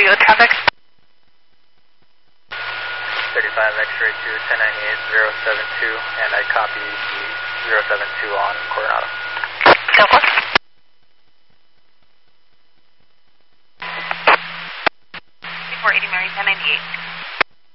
go with traffic? 35 X-ray to 1098-072, and I copy the 072 on Coronado. Go for it. 480 Mary, 1098.